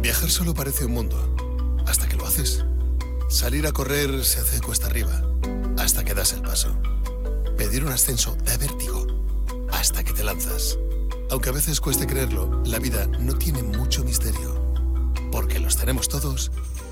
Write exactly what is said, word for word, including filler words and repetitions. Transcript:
Viajar solo parece un mundo, hasta que lo haces. Salir a correr se hace cuesta arriba, hasta que das el paso. Pedir un ascenso da vértigo, hasta que te lanzas. Aunque a veces cueste creerlo, la vida no tiene mucho misterio, porque los tenemos todos